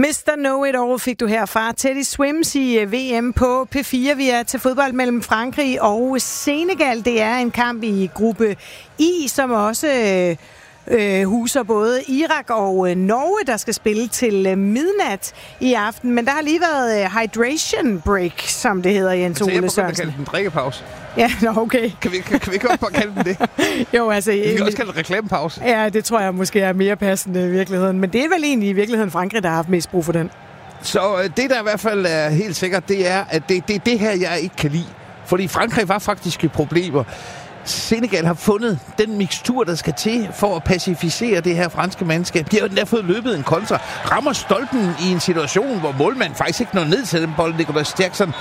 Mr. Know-It-All fik du herfra. Teddy Swims i VM på P4. Vi er til fodbold mellem Frankrig og Senegal. Det er en kamp i gruppe I, som også huser både Irak og Norge, der skal spille til midnat i aften. Men der har lige været hydration break, som det hedder, Jens Ole Sørensen. Jeg kalde den drikkepause. Ja, okay. Kan vi ikke også bare kalde den det? Jo, altså... Vi kan også kalde det reklamepause. Ja, det tror jeg måske er mere passende i virkeligheden. Men det er vel egentlig i virkeligheden Frankrig, der har haft mest brug for den. Så det, der i hvert fald er helt sikkert, det er, at det er det her, jeg ikke kan lide. Fordi Frankrig var faktisk i problemer. Senegal har fundet den mixtur, der skal til for at pacificere det her franske mandskab. De har jo endda fået løbet en kontra. Rammer stolpen i en situation, hvor målmanden faktisk ikke når ned til den bold. Nicolas Jackson,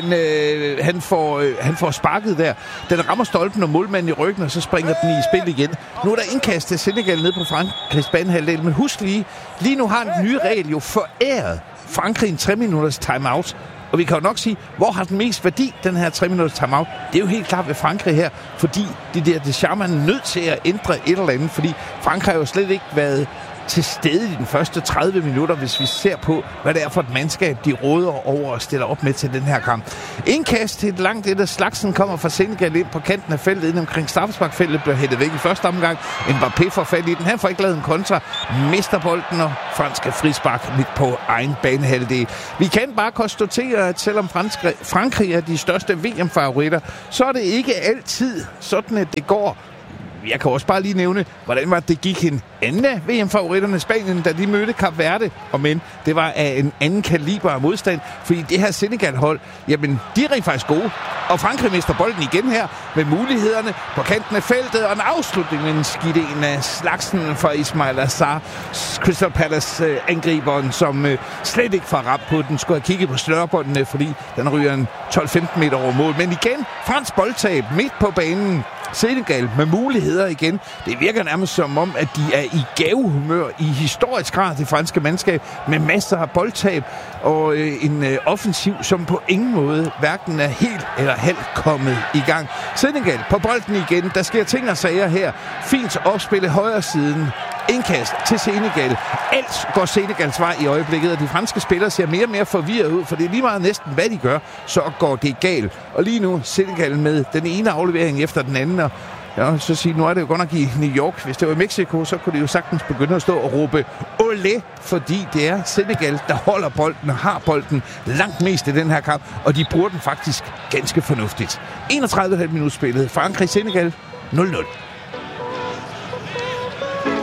han får sparket der. Den rammer stolpen og målmanden i ryggen, og så springer den i spil igen. Nu er der indkast til Senegal ned på Frankrigs banehalvdel, men husk lige nu har den nye regel jo foræret Frankrig en 3-minutters timeout. Og vi kan jo nok sige, hvor har den mest værdi, den her 3-minutters timeout? Det er jo helt klart ved Frankrig her, fordi Deschamps er nødt til at ændre et eller andet, fordi Frankrig har jo slet ikke været til stede i den første 30 minutter, hvis vi ser på, hvad det er for et mandskab, de råder over og stiller op med til den her kamp. Indkast til et langt et af slagsen kommer fra Senegal ind på kanten af feltet, ind omkring straffesparkfeltet, bliver hættet væk i første omgang. Mbappé får fat i den. Han får ikke lavet en kontra, mister bolden, og fransk frispark midt på egen banehalvdel. Vi kan bare konstatere, at selvom Frankrig er de største VM-favoritter, så er det ikke altid sådan, at det går. Jeg kan også bare lige nævne, hvordan var det gik en anden af VM-favoritterne, Spanien, da de mødte Kap Verde. Og men det var af en anden kaliber af modstand, fordi det her Senegal-hold, jamen, de er rent faktisk gode. Og Frankrig mister bolden igen her med mulighederne på kanten af feltet, og en afslutning med en skidt en af slagsen for Ismail Assar, Crystal Palace-angriberen, som slet ikke får rap på den, skulle have kigget på snørbåndene, fordi den ryger en 12-15 meter over mål. Men igen, fransk boldtab midt på banen. Senegal med muligheder igen. Det virker nærmest som om, at de er i gavehumør i historisk grad, det franske mandskab, med masser af boldtab og en offensiv, som på ingen måde hverken er helt eller halvt kommet i gang. Senegal på bolden igen. Der sker ting og sager her. Fint opspil i højre siden. Indkast til Senegal. Alt går Senegals vej i øjeblikket, og de franske spillere ser mere og mere forvirret ud, for det er lige meget næsten, hvad de gør, så går det galt. Og lige nu Senegal med den ene aflevering efter den anden, og ja, så sige, nu er det jo godt nok i New York. Hvis det var i Mexico, så kunne de jo sagtens begynde at stå og råbe olé, fordi det er Senegal, der holder bolden og har bolden langt mest i den her kamp, og de bruger den faktisk ganske fornuftigt. 31,5 minutter spillet. Frankrig-Senegal 0-0.